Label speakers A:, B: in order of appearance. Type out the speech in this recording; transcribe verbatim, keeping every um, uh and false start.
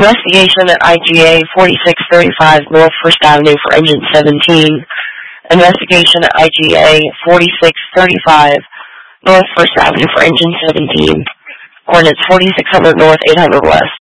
A: Investigation at I G A forty-six thirty-five North First Avenue for Engine seventeen. Investigation at I G A forty-six thirty-five North First Avenue for Engine seventeen. Coordinates forty-six hundred North, eight hundred West.